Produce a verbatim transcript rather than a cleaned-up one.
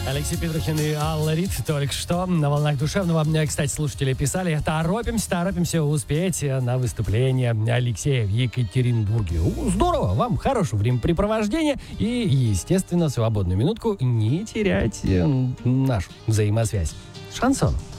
Алексей Петрухин и Алла Рид только что на волнах душевного. Кстати, слушатели писали: торопимся, торопимся успеть на выступление Алексея в Екатеринбурге. Здорово, вам хорошего времяпрепровождения и, естественно, свободную минутку не терять нашу взаимосвязь. Шансон.